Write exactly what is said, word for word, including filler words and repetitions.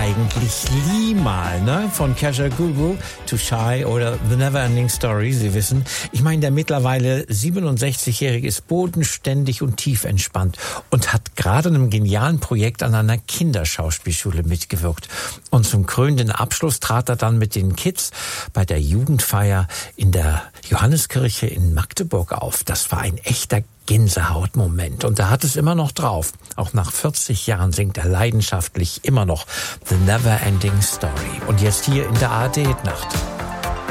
eigentlich Limal, ne? Von Kajagoogoo, Too Shy oder The Neverending Story, Sie wissen. Ich meine, der mittlerweile siebenundsechzigjährige ist bodenständig und tief entspannt und hat gerade in einem genialen Projekt an einer Kinderschauspielschule mitgewirkt. Und zum krönenden Abschluss trat er dann mit den Kids bei der Jugendfeier in der Johanneskirche in Magdeburg auf. Das war ein echter Gänsehautmoment. Und er hat es immer noch drauf. Auch nach vierzig Jahren singt er leidenschaftlich immer noch The Neverending Story. Und jetzt hier in der A R D-Nacht.